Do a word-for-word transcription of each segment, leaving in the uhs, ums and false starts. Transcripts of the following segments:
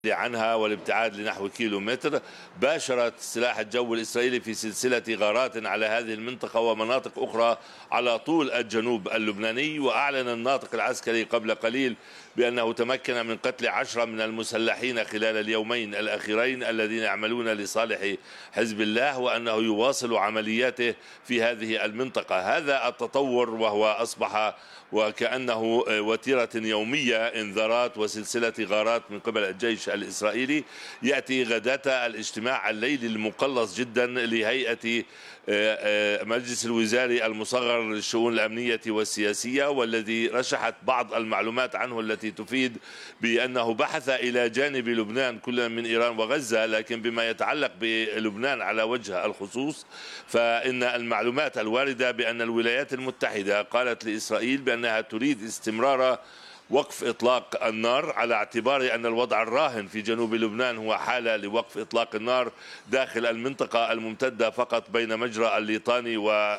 عنها والابتعاد لنحو كيلو متر. باشرت سلاح الجو الإسرائيلي في سلسلة غارات على هذه المنطقة ومناطق أخرى على طول الجنوب اللبناني. وأعلن الناطق العسكري قبل قليل بأنه تمكن من قتل عشرة من المسلحين خلال اليومين الأخيرين الذين يعملون لصالح حزب الله، وأنه يواصل عملياته في هذه المنطقة. هذا التطور وهو أصبح وكأنه وتيرة يومية، انذارات وسلسلة غارات من قبل الجيش الإسرائيلي، يأتي غداة الاجتماع الليلي المقلص جدا لهيئة مجلس الوزاري المصغر للشؤون الأمنية والسياسية، والذي رشحت بعض المعلومات عنه التي تفيد بأنه بحث إلى جانب لبنان كل من إيران وغزة. لكن بما يتعلق بلبنان على وجه الخصوص، فإن المعلومات الواردة بأن الولايات المتحدة قالت لإسرائيل بأنها تريد استمرار وقف إطلاق النار، على اعتبار أن الوضع الراهن في جنوب لبنان هو حالة لوقف إطلاق النار داخل المنطقة الممتدة فقط بين مجرى الليطاني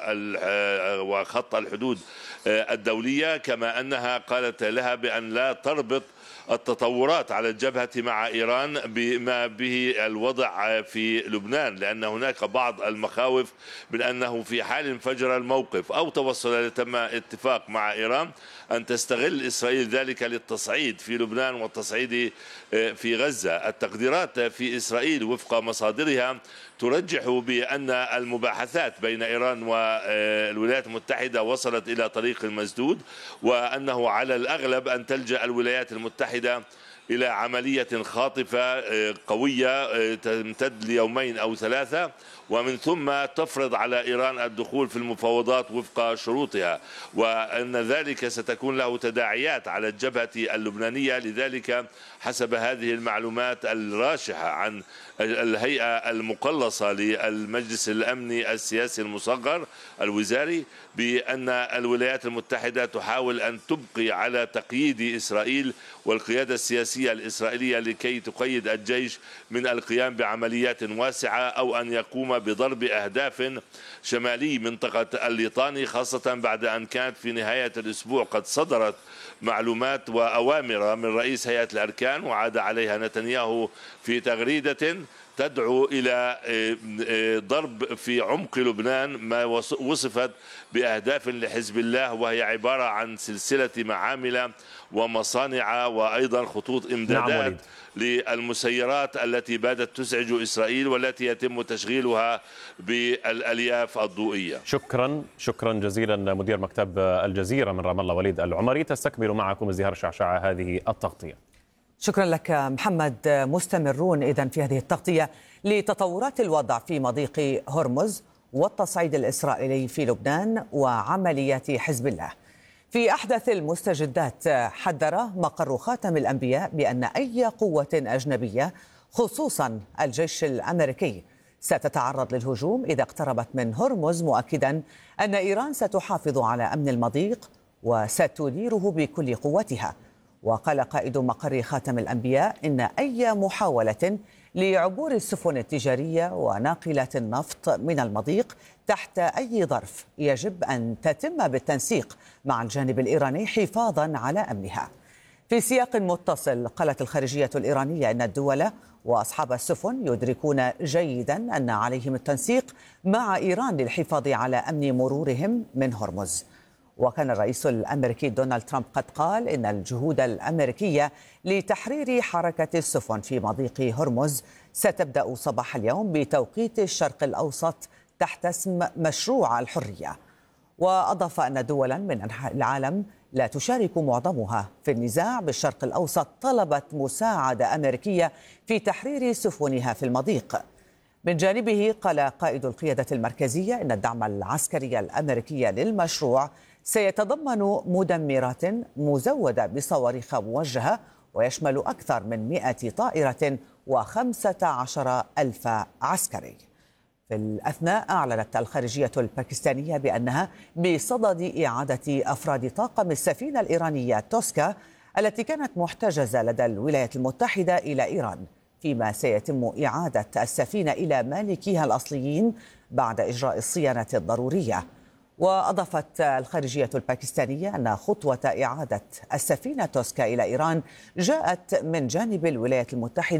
وخط الحدود الدولية. كما أنها قالت لها بأن لا تربط التطورات على الجبهة مع إيران بما به الوضع في لبنان، لأن هناك بعض المخاوف من أنه في حال انفجر الموقف أو توصل لتم اتفاق مع إيران أن تستغل إسرائيل ذلك للتصعيد في لبنان والتصعيد في غزة. التقديرات في إسرائيل وفق مصادرها ترجح بأن المباحثات بين إيران والولايات المتحدة وصلت إلى طريق مسدود، وأنه على الأغلب أن تلجأ الولايات المتحدة إلى عملية خاطفة قوية تمتد ليومين أو ثلاثة، ومن ثم تفرض على إيران الدخول في المفاوضات وفق شروطها، وأن ذلك ستكون له تداعيات على الجبهة اللبنانية. لذلك حسب هذه المعلومات الراشحة عن الهيئة المقلصة للمجلس الأمني السياسي المصغر الوزاري، بأن الولايات المتحدة تحاول أن تبقي على تقييد إسرائيل والقيادة السياسية الإسرائيلية لكي تقيد الجيش من القيام بعمليات واسعة أو أن يقوم بضرب أهداف شمالي منطقة الليطاني، خاصة بعد أن كانت في نهاية الأسبوع قد صدرت معلومات وأوامر من رئيس هيئة الأركان وعاد عليها نتنياهو في تغريدة تدعو إلى ضرب في عمق لبنان ما وصفت بأهداف لحزب الله، وهي عبارة عن سلسلة معامل ومصانع وأيضا خطوط إمدادات للمسيرات التي باتت تزعج إسرائيل والتي يتم تشغيلها بالألياف الضوئية. شكرا شكرا جزيلا مدير مكتب الجزيرة من رام الله وليد العمري. تستكمل معكم ازدهار شعشعة هذه التغطية. شكرا لك محمد. مستمرون إذن في هذه التغطية لتطورات الوضع في مضيق هرمز والتصعيد الإسرائيلي في لبنان وعمليات حزب الله. في أحدث المستجدات، حذر مقر خاتم الأنبياء بأن أي قوة أجنبية خصوصا الجيش الأمريكي ستتعرض للهجوم إذا اقتربت من هرمز، مؤكدا أن إيران ستحافظ على أمن المضيق وستديره بكل قوتها. وقال قائد مقر خاتم الأنبياء إن أي محاولة لعبور السفن التجارية وناقلات النفط من المضيق تحت أي ظرف يجب أن تتم بالتنسيق مع الجانب الإيراني حفاظا على أمنها. في سياق متصل، قالت الخارجية الإيرانية أن الدول وأصحاب السفن يدركون جيدا أن عليهم التنسيق مع إيران للحفاظ على أمن مرورهم من هرمز. وكان الرئيس الأمريكي دونالد ترامب قد قال إن الجهود الأمريكية لتحرير حركة السفن في مضيق هرمز ستبدأ صباح اليوم بتوقيت الشرق الأوسط تحت اسم مشروع الحرية. وأضاف أن دولا من أنحاء العالم لا تشارك معظمها في النزاع بالشرق الأوسط طلبت مساعدة أمريكية في تحرير سفنها في المضيق. من جانبه قال قائد القيادة المركزية إن الدعم العسكري الأمريكي للمشروع سيتضمن مدمرات مزودة بصواريخ موجهة ويشمل أكثر من مئة طائرة وخمسة عشر ألف عسكري. في الأثناء أعلنت الخارجية الباكستانية بأنها بصدد إعادة أفراد طاقم السفينة الإيرانية توسكا التي كانت محتجزة لدى الولايات المتحدة إلى إيران، فيما سيتم إعادة السفينة إلى مالكيها الأصليين بعد إجراء الصيانة الضرورية. وأضافت الخارجية الباكستانية أن خطوة إعادة السفينة توسكا إلى إيران جاءت من جانب الولايات المتحدة